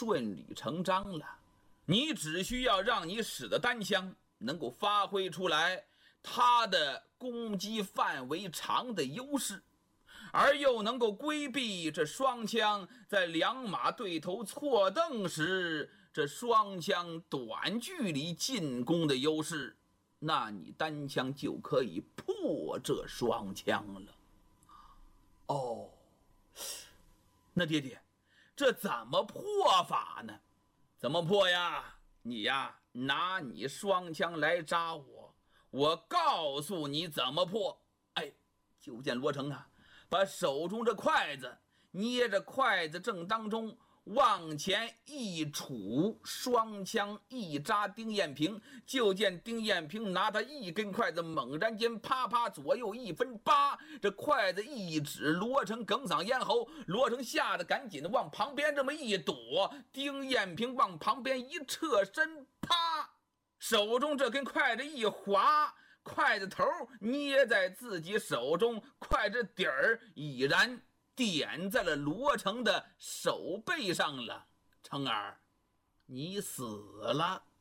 顺理成章了。你只需要让你使的单枪能够发挥出来它的攻击范围长的优势，而又能够规避这双枪在两马对头错蹬时这双枪短距离进攻的优势，那你单枪就可以破这双枪了。哦，那爹爹，这怎么破法呢？怎么破呀？你呀，拿你双枪来扎我，我告诉你怎么破。哎，就见罗成啊，把手中这筷子捏着筷子正当中，往前一杵，双枪一扎丁彦平，就见丁彦平拿他一根筷子猛然间啪啪左右1分8，这筷子一指，罗成哽嗓咽喉，罗成吓得赶紧往旁边这么一躲，丁彦平往旁边一侧身，啪，手中这根筷子一滑，筷子头捏在自己手中，筷子底儿已然点在了罗成的手背上了。成儿，你死了。